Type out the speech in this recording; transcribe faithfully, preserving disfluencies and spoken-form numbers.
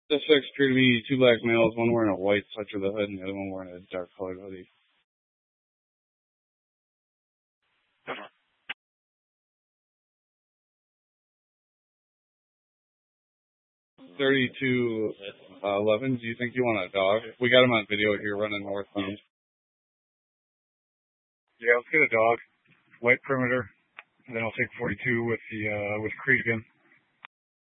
Suspects appear to be two black males, one wearing a white sweatshirt with a hood and the other one wearing a dark colored hoodie. thirty-two eleven, do you think you want a dog? We got him on video here running northbound. Yeah, let's get a dog. White perimeter. And then I'll take forty-two with the, uh, with Cregan.